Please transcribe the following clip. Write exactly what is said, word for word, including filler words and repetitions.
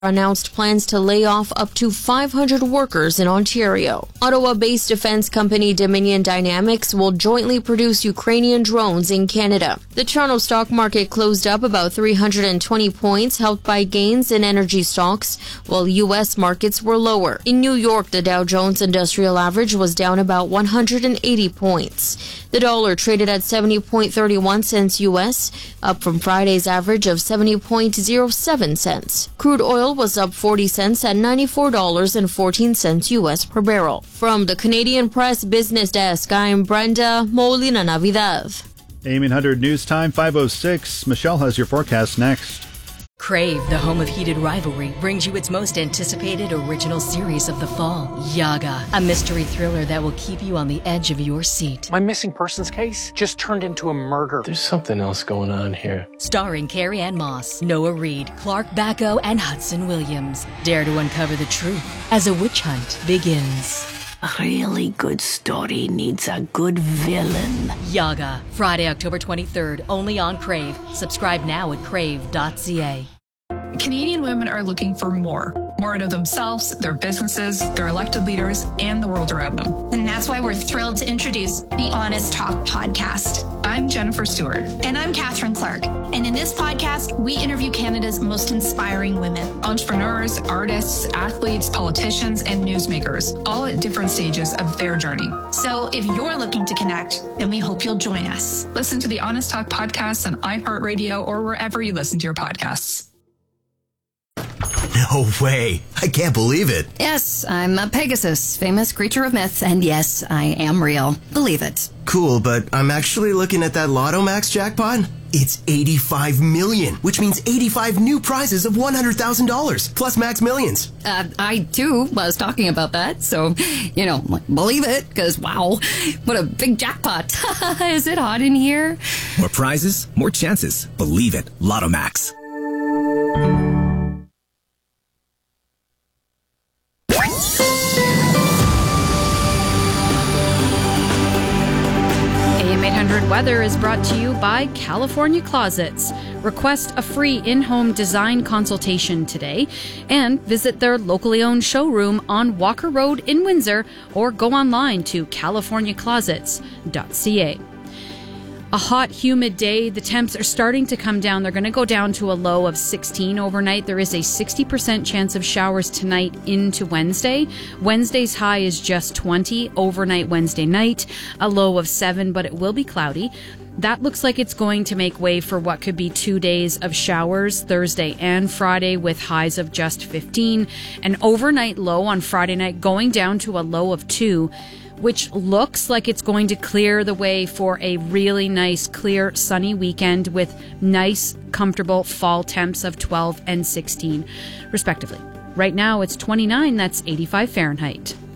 announced plans to lay off up to five hundred workers in Ontario. Ottawa-based defense company Dominion Dynamics will jointly produce Ukrainian drones in Canada. The Toronto stock market closed up about three hundred twenty points, helped by gains in energy stocks, while U S markets were lower. In New York, the Dow Jones Industrial Average was down about one hundred eighty points. The dollar traded at seventy point three one cents U S, up from Friday's average of seventy point zero seven cents. Crude oil was up forty cents at ninety-four dollars and fourteen cents U S per barrel. From the Canadian Press Business Desk, I'm Brenda Molina Navidad. A M eight hundred News Time, five oh six. Michelle has your forecast next. Crave, the home of heated rivalry, brings you its most anticipated original series of the fall, Yaga, a mystery thriller that will keep you on the edge of your seat. My missing persons case just turned into a murder. There's something else going on here. Starring Carrie Ann Moss, Noah Reid, Clark Bacco, and Hudson Williams. Dare to uncover the truth as a witch hunt begins. A really good story needs a good villain. Yaga, Friday, October twenty-third, only on Crave. Subscribe now at crave dot c a. Canadian women are looking for more. More out of themselves, their businesses, their elected leaders, and the world around them. And that's why we're thrilled to introduce the Honest Talk podcast. I'm Jennifer Stewart. And I'm Catherine Clark. And in this podcast, we interview Canada's most inspiring women. Entrepreneurs, artists, athletes, politicians, and newsmakers, all at different stages of their journey. So if you're looking to connect, then we hope you'll join us. Listen to the Honest Talk podcast on iHeartRadio or wherever you listen to your podcasts. No way. I can't believe it. Yes, I'm a Pegasus, famous creature of myth, and yes, I am real. Believe it. Cool, but I'm actually looking at that Lotto Max jackpot. It's eighty-five million, which means eighty-five new prizes of one hundred thousand dollars, plus Max Millions. Uh, I, too, was talking about that, so, you know, believe it, because, wow, what a big jackpot. Is it hot in here? More prizes, more chances. Believe it. Lotto Max. A M eight hundred Weather is brought to you by California Closets. Request a free in-home design consultation today and visit their locally owned showroom on Walker Road in Windsor or go online to california closets dot c a. A hot, humid day. The temps are starting to come down. They're going to go down to a low of sixteen overnight. There is a sixty percent chance of showers tonight into Wednesday. Wednesday's high is just twenty. Overnight Wednesday night, a low of seven, but it will be cloudy. That looks like it's going to make way for what could be two days of showers, Thursday and Friday, with highs of just fifteen. An overnight low on Friday night going down to a low of two, which looks like it's going to clear the way for a really nice, clear, sunny weekend with nice, comfortable fall temps of twelve and sixteen, respectively. Right now, it's twenty-nine. That's eighty-five Fahrenheit.